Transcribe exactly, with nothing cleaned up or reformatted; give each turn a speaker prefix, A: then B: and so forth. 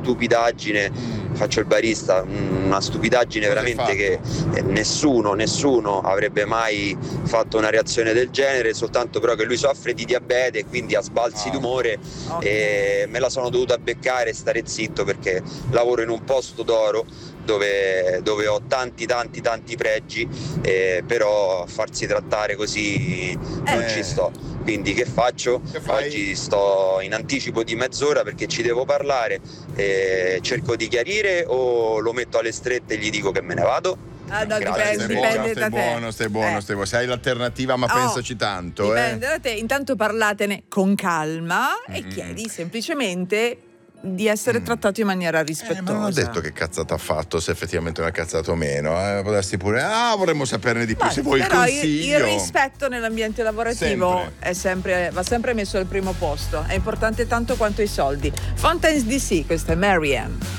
A: stupidaggine, mm. faccio il barista, una stupidaggine cosa veramente che nessuno, nessuno avrebbe mai fatto una reazione del genere, soltanto però che lui soffre di diabete e quindi ha sbalzi oh. d'umore okay. e me la sono dovuta beccare e stare zitto perché lavoro in un posto d'oro dove, dove ho tanti tanti tanti pregi, eh, però a farsi trattare così non eh. ci sto. Quindi che faccio? Che Oggi sto in anticipo di mezz'ora perché ci devo parlare, eh, cerco di chiarire o lo metto alle strette e gli dico che me ne vado?
B: Ah, no, dipende, dipende buono, da
C: stai
B: te.
C: buono, stai buono,
B: eh.
C: stai buono. Se hai l'alternativa, ma
B: oh,
C: pensaci tanto.
B: Dipende
C: eh.
B: da te. Intanto parlatene con calma mm. e chiedi semplicemente di essere mm. trattato in maniera rispettosa.
C: Eh, ma non ho detto che cazzata ha fatto, se effettivamente non ha cazzato o meno. Eh. Potresti pure, ah, vorremmo saperne di più. Ma se vuoi il consiglio.
B: Il, il rispetto nell'ambiente lavorativo sempre. È sempre, va sempre messo al primo posto. È importante tanto quanto i soldi. Fountains D C, questa è Marianne.